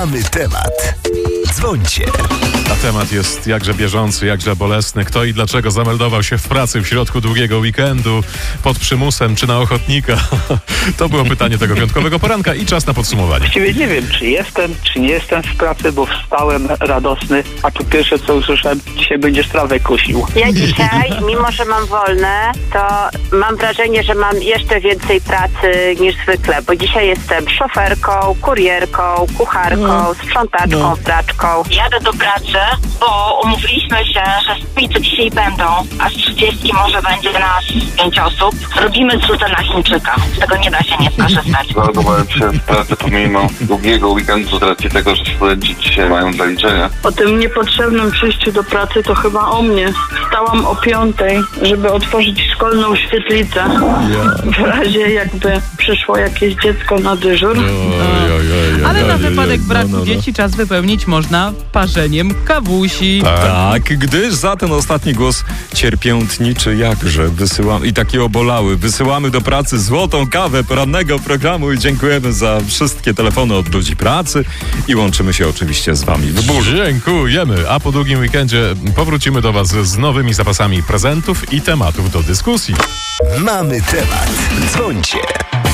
Mamy temat. Dzwońcie. A temat jest jakże bieżący, jakże bolesny. Kto i dlaczego zameldował się w pracy w środku długiego weekendu, pod przymusem czy na ochotnika? To było pytanie tego piątkowego poranka i czas na podsumowanie. Właściwie nie wiem, czy jestem, czy nie jestem w pracy, bo wstałem radosny, a tu pierwsze co usłyszałem, dzisiaj będziesz trawę kosił. Ja dzisiaj, mimo że mam wolne, to mam wrażenie, że mam jeszcze więcej pracy niż zwykle, bo dzisiaj jestem szoferką, kurierką, kucharką, sprzątaczką, praczką. Jadę do pracy, bo umówiliśmy się, że spicy dzisiaj będą, a z 30 może będzie nas 5 osób. Robimy zrzutę na Chińczyka. Z tego nie da się nie skorzystać. Zalogowałem się w pracę pomimo długiego weekendu z racji tego, że studenci dzisiaj mają zaliczenia. O tym niepotrzebnym przyjściu do pracy to chyba o mnie. Wstałam o 5:00, żeby otworzyć szkolną świetlicę. W razie jakby przyszło jakieś dziecko na dyżur. Ale na wypadek braku dzieci czas wypełnić można parzeniem kawusi. Tak, gdyż za ten ostatni głos cierpiętniczy jakże wysyłamy i taki obolały. Wysyłamy do pracy złotą kawę porannego programu i dziękujemy za wszystkie telefony od ludzi pracy i łączymy się oczywiście z wami w bólu. Dziękujemy, a po długim weekendzie powrócimy do was z nowymi zapasami prezentów i tematów do dyskusji. Mamy temat. Dzwońcie.